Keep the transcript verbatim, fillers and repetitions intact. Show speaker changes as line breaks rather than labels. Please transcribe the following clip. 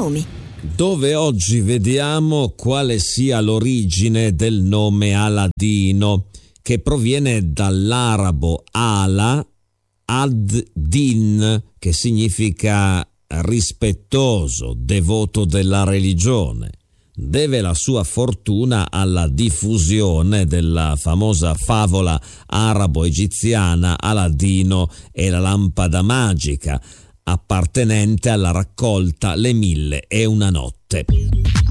nomi.
Dove oggi vediamo quale sia l'origine del nome Aladino, che proviene dall'arabo ala ad-din, che significa rispettoso, devoto della religione. Deve la sua fortuna alla diffusione della famosa favola arabo-egiziana Aladino e la lampada magica, appartenente alla raccolta Le mille e una notte.